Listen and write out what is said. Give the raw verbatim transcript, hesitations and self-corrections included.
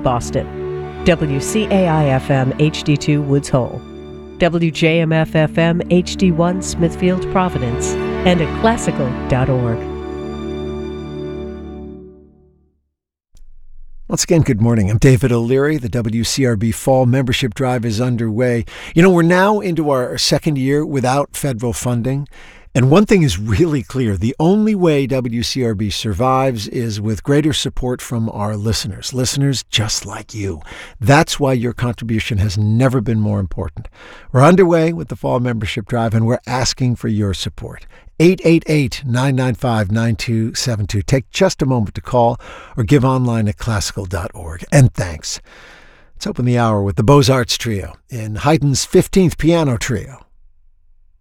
Boston. W C A I F M H D two Woods Hole. W J M F F M H D one Smithfield Providence. And at classical dot org. Once again, good morning. I'm David O'Leary. The W C R B Fall Membership Drive is underway. You know, we're now into our second year without federal funding. And one thing is really clear. The only way W C R B survives is with greater support from our listeners, listeners just like you. That's why your contribution has never been more important. We're underway with the Fall Membership Drive, and we're asking for your support. eight eight eight, nine nine five, nine two seven two. Take just a moment to call or give online at classical dot org. And thanks. Let's open the hour with the Beaux-Arts Trio in Haydn's fifteenth Piano Trio.